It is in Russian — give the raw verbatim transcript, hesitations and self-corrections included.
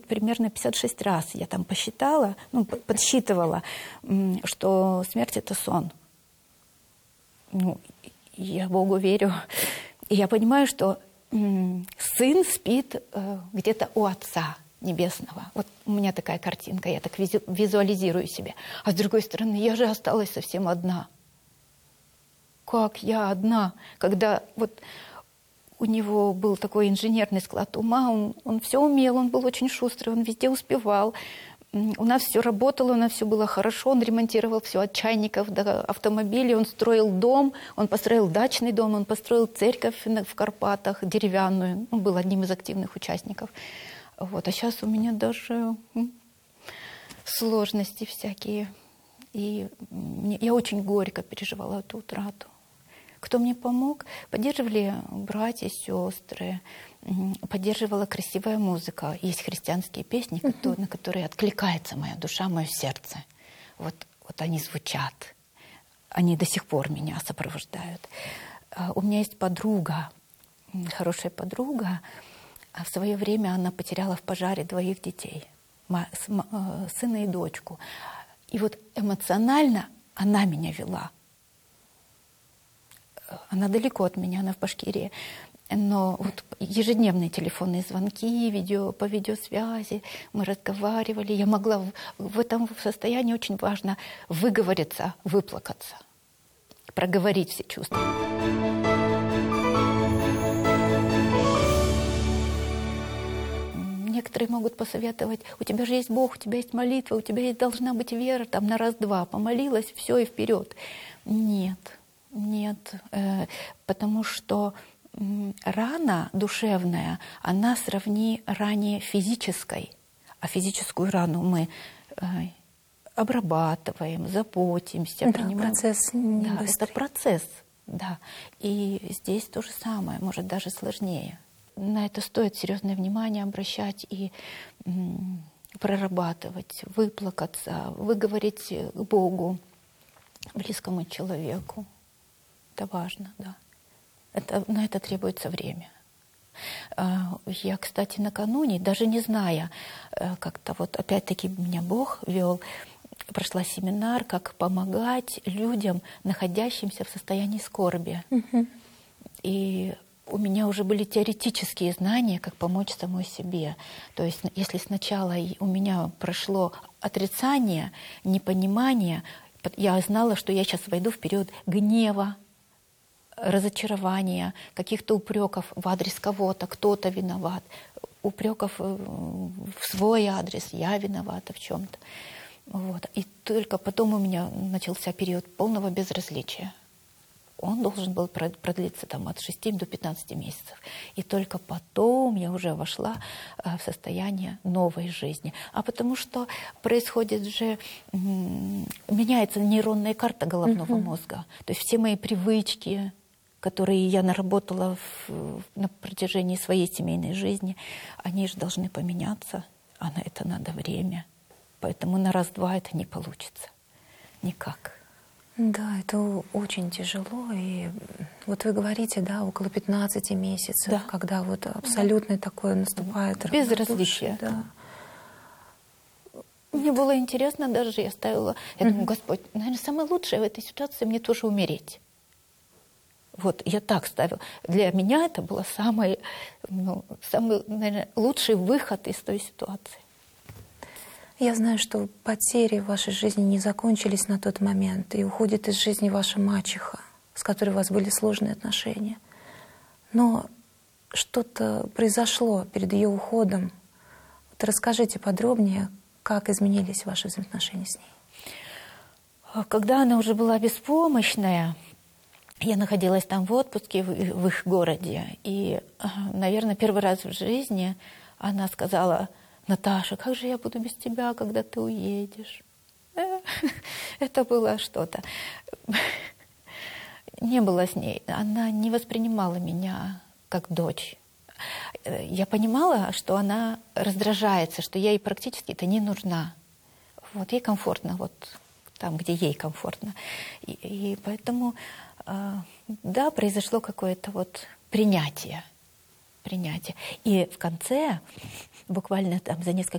примерно пятьдесят шесть раз я там посчитала, ну, подсчитывала, что смерть – это сон. Ну, я Богу верю. И я понимаю, что сын спит где-то у Отца Небесного. Вот у меня такая картинка, я так визуализирую себе. А с другой стороны, я же осталась совсем одна. Как я одна? Когда вот у него был такой инженерный склад ума, он, он все умел, он был очень шустрый, он везде успевал. У нас все работало, у нас все было хорошо, он ремонтировал все от чайников до автомобилей, он строил дом, он построил дачный дом, он построил церковь в Карпатах, деревянную, он был одним из активных участников. Вот. А сейчас у меня даже сложности всякие. И мне, я очень горько переживала эту утрату. Кто мне помог? Поддерживали братья, сестры, поддерживала красивая музыка. Есть христианские песни, uh-huh. на которые откликается моя душа, мое сердце. Вот, вот они звучат. Они до сих пор меня сопровождают. У меня есть подруга, хорошая подруга. В свое время она потеряла в пожаре двоих детей, сына и дочку. И вот эмоционально она меня вела. Она далеко от меня, она в Башкирии. Но вот ежедневные телефонные звонки, видео, по видеосвязи, мы разговаривали. Я могла в, в этом состоянии очень важно выговориться, выплакаться, проговорить все чувства. Некоторые могут посоветовать: у тебя же есть Бог, у тебя есть молитва, у тебя есть, должна быть вера, там на раз-два, помолилась, все, и вперед. Нет, нет, э, потому что э, рана душевная, она сравни ране физической, а физическую рану мы э, обрабатываем, заботимся, да, принимаем. Процесс не да, быстрый. Это процесс, да. И здесь то же самое, может даже сложнее. На это стоит серьезное внимание обращать и м, прорабатывать, выплакаться, выговорить к Богу, близкому человеку. Это важно, да. Это, на это требуется время. Я, кстати, накануне, даже не зная, как-то вот опять-таки меня Бог вел, прошла семинар, как помогать людям, находящимся в состоянии скорби. Угу. И у меня уже были теоретические знания, как помочь самой себе. То есть если сначала у меня прошло отрицание, непонимание, я знала, что я сейчас войду в период гнева, разочарования, каких-то упреков в адрес кого-то, кто-то виноват, упреков в свой адрес, я виновата в чем-то. Вот. И только потом у меня начался период полного безразличия. Он должен был продлиться там, от шести до пятнадцати месяцев. И только потом я уже вошла в состояние новой жизни. А потому что происходит же, меняется нейронная карта головного uh-huh. мозга. То есть все мои привычки, которые я наработала в, на протяжении своей семейной жизни, они же должны поменяться. А на это надо время. Поэтому на раз-два это не получится. Никак. Да, это очень тяжело. И вот вы говорите, да, около пятнадцати месяцев, да. когда вот абсолютно да. такое наступает безразличие. Да. Мне было интересно даже, я ставила, я mm-hmm. думаю, Господь, наверное, самое лучшее в этой ситуации мне тоже умереть. Вот, я так ставила. Для меня это был самый, ну, самый, наверное, лучший выход из той ситуации. Я знаю, что потери в вашей жизни не закончились на тот момент, и уходит из жизни ваша мачеха, с которой у вас были сложные отношения. Но что-то произошло перед ее уходом. Вот расскажите подробнее, как изменились ваши взаимоотношения с ней. Когда она уже была беспомощная, я находилась там в отпуске в их городе, и, наверное, первый раз в жизни она сказала: Наташа, как же я буду без тебя, когда ты уедешь? Это было что-то. Не было с ней. Она не воспринимала меня как дочь. Я понимала, что она раздражается, что я ей практически-то не нужна. Вот ей комфортно, вот там, где ей комфортно. И, и поэтому, да, произошло какое-то вот принятие. принятие. И в конце, буквально там за несколько